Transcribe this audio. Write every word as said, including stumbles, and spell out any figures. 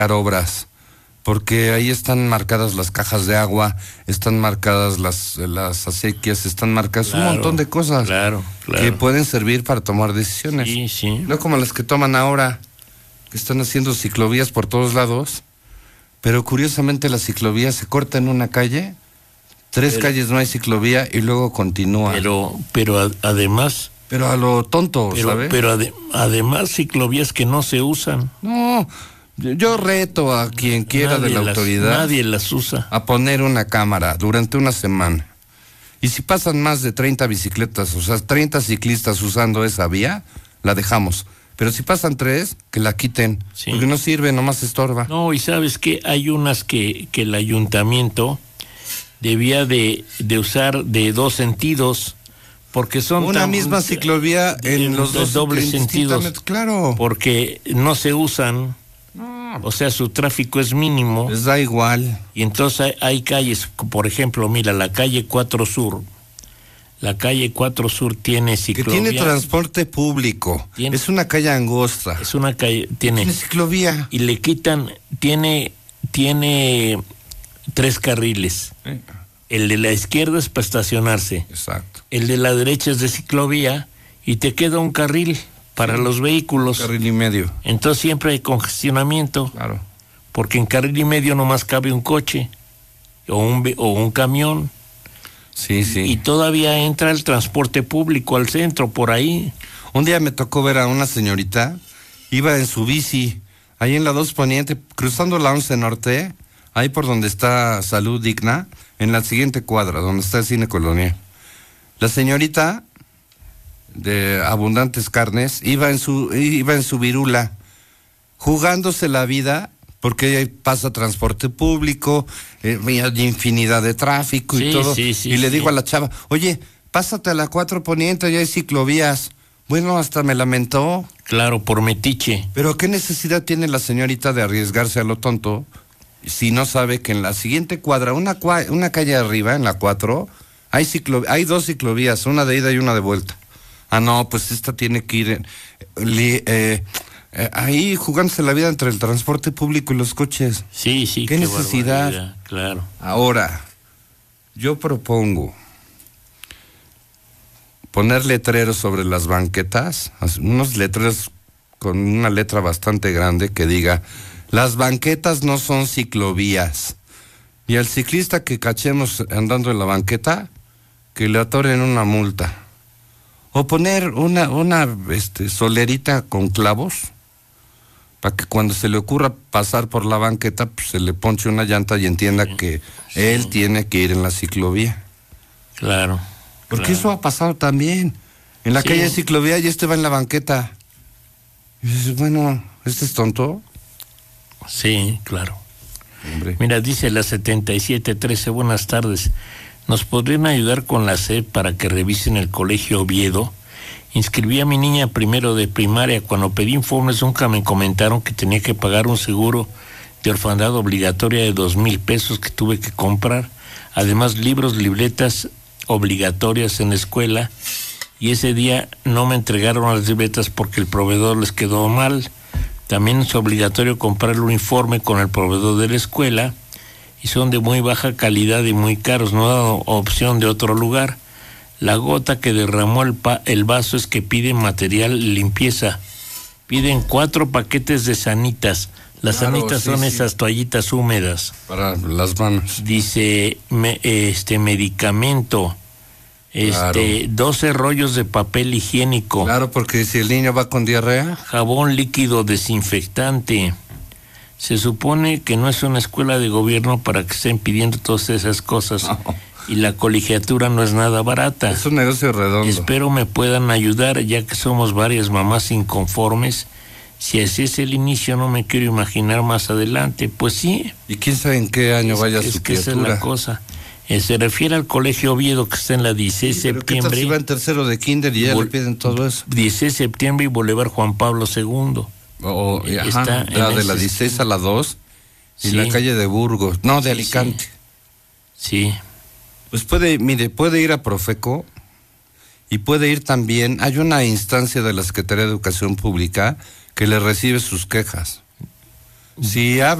obras, porque ahí están marcadas las cajas de agua, están marcadas las, las acequias, están marcadas claro, un montón de cosas claro, claro. que pueden servir para tomar decisiones. Sí, sí. No como las que toman ahora, que están haciendo ciclovías por todos lados, pero curiosamente la ciclovía se corta en una calle, tres pero, calles no hay ciclovía y luego continúa. Pero, pero a, además... Pero a lo tonto, pero, ¿sabes? Pero ade, además ciclovías que no se usan. No, yo reto a quien quiera nadie de la las, autoridad. Nadie las usa. A poner una cámara durante una semana. Y si pasan más de treinta bicicletas, o sea, treinta ciclistas usando esa vía, la dejamos. Pero si pasan tres, que la quiten. Sí. Porque no sirve, nomás estorba. No, y sabes que hay unas que, que el ayuntamiento debía de, de usar de dos sentidos. Porque son una tan, misma ciclovía en, en los dos dobles sentidos, claro, porque no se usan, no. O sea, su tráfico es mínimo. Les da igual. Y entonces hay, hay calles, por ejemplo, mira, la calle cuatro Sur, la calle cuatro Sur tiene ciclovía. Que tiene transporte público, tiene, es una calle angosta. Es una calle, tiene, tiene ciclovía. Y le quitan, tiene, tiene tres carriles. ¿Eh? El de la izquierda es para estacionarse. Exacto. El de la derecha es de ciclovía y te queda un carril para sí, los vehículos. Un carril y medio. Entonces siempre hay congestionamiento. Claro. Porque en carril y medio nomás cabe un coche o un, o un camión. Sí, sí. Y todavía entra el transporte público al centro por ahí. Un día me tocó ver a una señorita, iba en su bici, ahí en la dos Poniente, cruzando la once Norte, ahí por donde está Salud Digna, en la siguiente cuadra, donde está el Cine Colonia. La señorita de abundantes carnes iba en su iba en su virula, jugándose la vida, porque ahí pasa transporte público, eh, hay infinidad de tráfico sí, y todo. Sí, sí, y le sí. digo a la chava, oye, pásate a la cuatro Poniente, ya hay ciclovías. Bueno, hasta me lamentó. Claro, por metiche. Pero ¿qué necesidad tiene la señorita de arriesgarse a lo tonto si no sabe que en la siguiente cuadra, una, cua, una calle arriba, en la cuatro, hay, ciclo, hay dos ciclovías, una de ida y una de vuelta? Ah, no, pues esta tiene que ir en, li, eh, eh, ahí jugándose la vida entre el transporte público y los coches. Sí, sí. ¿Qué, qué necesidad? Claro. Ahora, yo propongo poner letreros sobre las banquetas, unos letreros con una letra bastante grande que diga: las banquetas no son ciclovías. Y al ciclista que cachemos andando en la banqueta, que le atoren una multa. O poner una, una este, solerita con clavos, para que cuando se le ocurra pasar por la banqueta, pues se le ponche una llanta y entienda sí, que sí. él tiene que ir en la ciclovía. Claro. Porque claro. eso ha pasado también. En la sí. calle de ciclovía y este va en la banqueta. Y dices, bueno, ¿este es tonto? Sí, claro. Hombre. Mira, dice la setenta y siete trece, buenas tardes. ¿Nos podrían ayudar con la S E P para que revisen el colegio Oviedo? Inscribí a mi niña primero de primaria. Cuando pedí informes nunca me comentaron que tenía que pagar un seguro de orfandad obligatoria de dos mil pesos que tuve que comprar. Además, libros, libretas obligatorias en la escuela. Y ese día no me entregaron las libretas porque el proveedor les quedó mal. También es obligatorio comprar el uniforme con el proveedor de la escuela y son de muy baja calidad y muy caros, no da opción de otro lugar. La gota que derramó el, pa- el vaso es que piden material de limpieza. Piden cuatro paquetes de sanitas. Las claro, sanitas sí, son sí. esas toallitas húmedas. Para las manos. Dice, me, este, medicamento. Este, claro. doce rollos de papel higiénico. Claro, porque si el niño va con diarrea. Jabón líquido desinfectante. Se supone que no es una escuela de gobierno para que estén pidiendo todas esas cosas. No. Y la colegiatura no es nada barata. Es un negocio redondo. Espero me puedan ayudar, ya que somos varias mamás inconformes. Si así es el inicio, no me quiero imaginar más adelante. Pues sí. ¿Y quién sabe en qué año es, vaya es su que criatura? Esa es la cosa. Eh, se refiere al colegio Oviedo, que está en la dieciséis de sí, septiembre. ¿Qué tal si va en tercero de kinder y ya Bol- le piden todo eso? dieciséis de septiembre y Boulevard Juan Pablo segundo. O, eh, ajá, la de la dieciséis a la dos y sí. la calle de Burgos, no, de sí, Alicante. Sí. sí. Pues puede, mire, puede ir a Profeco y puede ir también, hay una instancia de la Secretaría de Educación Pública que le recibe sus quejas. Si habla